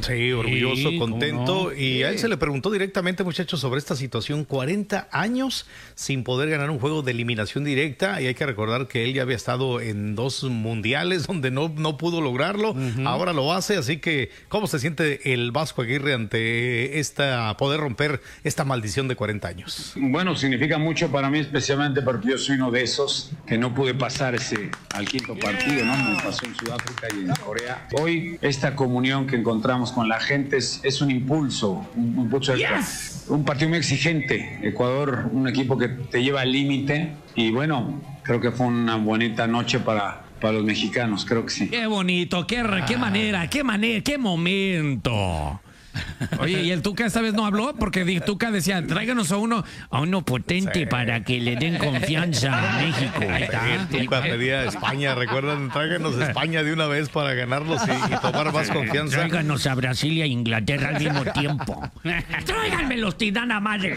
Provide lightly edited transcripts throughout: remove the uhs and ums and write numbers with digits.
Sí, orgulloso, Sí, contento. ¿cómo no? Y a él se le preguntó directamente, muchachos, sobre esta situación. 40 años sin poder ganar un juego de eliminación directa. Y hay que recordar que él ya había estado en 2 mundiales donde no pudo lograrlo. Ahora lo hace. Así que, ¿cómo se siente el Vasco Aguirre ante poder romper esta maldición de 40 años? Bueno, significa mucho para mí, especialmente porque yo soy uno de esos que no pude pasar al quinto partido, ¿no? Me pasó en Sudáfrica y en Corea. Hoy esta comunión que encontramos con la gente es un impulso extra. Un partido muy exigente. Ecuador, un equipo que te lleva al límite y bueno, creo que fue una bonita noche para los mexicanos, creo que sí. Qué bonito, qué manera, qué momento. Oye, ¿y el Tuca esta vez no habló? Porque Tuca decía, tráiganos a uno potente para que le den confianza a México. Ahí está. El Tuca pedía a España, recuerdan, tráiganos a España de una vez para ganarlos y tomar más confianza. Tráiganos a Brasil y a Inglaterra al mismo tiempo. Tráiganmelos, tirana madre.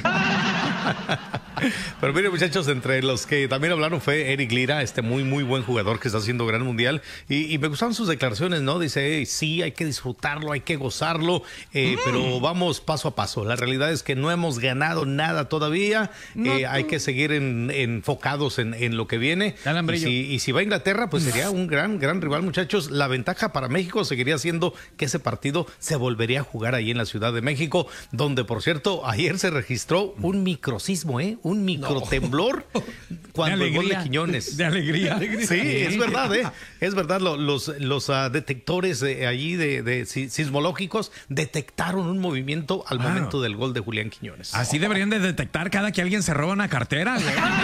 Pero miren, muchachos, entre los que también hablaron fue Eric Lira, muy buen jugador que está haciendo gran mundial. Y me gustaron sus declaraciones, ¿no? Dice, hey, sí, hay que disfrutarlo, hay que gozarlo, pero vamos paso a paso. La realidad es que no hemos ganado nada todavía. Hay que seguir enfocados en lo que viene. Y si va a Inglaterra, pues sería un gran rival, muchachos. La ventaja para México seguiría siendo que ese partido se volvería a jugar ahí en la Ciudad de México, donde, por cierto, ayer se registró un microsismo, un microtemblor cuando el gol de Quiñones. De alegría. Sí, es verdad, es verdad. Los detectores allí de sismológicos detectaron un movimiento al momento del gol de Julián Quiñones. Así deberían de detectar cada que alguien se roba una cartera.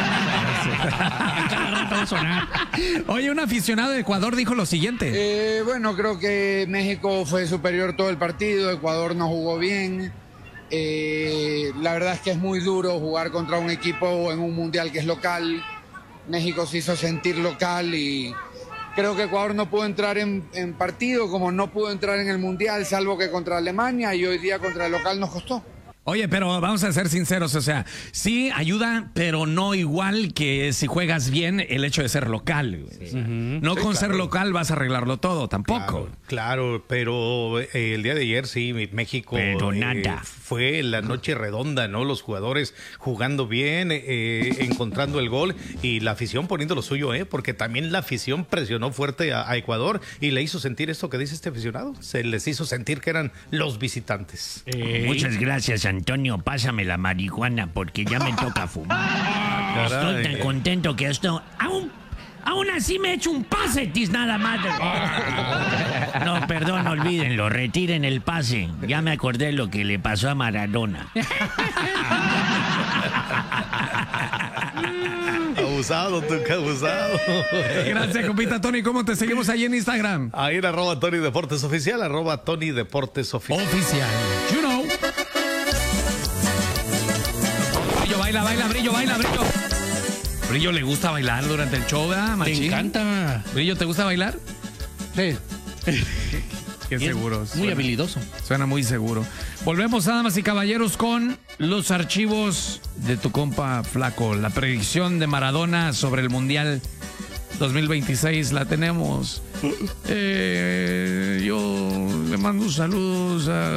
Oye, un aficionado de Ecuador dijo lo siguiente. Bueno, creo que México fue superior todo el partido, Ecuador no jugó bien. La verdad es que es muy duro jugar contra un equipo en un mundial que es local. México se hizo sentir local y creo que Ecuador no pudo entrar en partido como no pudo entrar en el mundial, salvo que contra Alemania, y hoy día contra el local nos costó. Oye, pero vamos a ser sinceros, o sea, sí ayuda, pero no igual que si juegas bien el hecho de ser local. Sí. No sí, con ser local vas a arreglarlo todo, tampoco. Claro, pero el día de ayer sí, México fue la noche redonda, ¿no? Los jugadores jugando bien, encontrando el gol y la afición poniendo lo suyo, porque también la afición presionó fuerte a Ecuador y le hizo sentir esto que dice este aficionado. Se les hizo sentir que eran los visitantes. Muchas gracias, Antonio, pásame la marihuana porque ya me toca fumar. Estoy tan contento que esto... Aún así me he hecho un pase, tiznada madre. No, perdón, olvídenlo, retiren el pase. Ya me acordé lo que le pasó a Maradona. Abusado, Tuca, abusado. Gracias, compita Tony. ¿Cómo te seguimos ahí en Instagram? Ahí en @Tony Deportes Oficial, @Tony Deportes Oficial. You know. Brillo, baila. Brillo le gusta bailar durante el show, ¿verdad, Machín? Te encanta. Brillo, ¿te gusta bailar? Sí. Qué seguro. Muy habilidoso. Suena muy seguro. Volvemos, damas y caballeros, con los archivos de tu compa Flaco. La predicción de Maradona sobre el Mundial 2026 la tenemos. Yo le mando saludos a